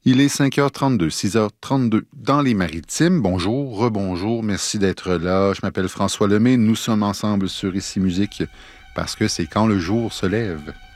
Il est 5h32, 6h32 dans les Maritimes. Bonjour, rebonjour, merci d'être là. Je m'appelle François Lemay. Nous sommes ensemble sur Ici Musique parce que c'est quand le jour se lève.